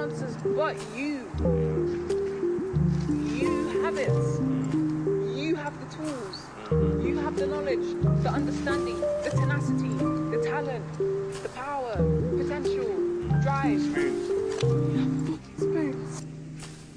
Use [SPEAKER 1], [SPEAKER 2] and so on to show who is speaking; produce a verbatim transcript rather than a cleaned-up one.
[SPEAKER 1] answers but you. You have it. You have the tools. You have the knowledge, the understanding, the tenacity, the talent, the power, potential, drive.
[SPEAKER 2] Experience.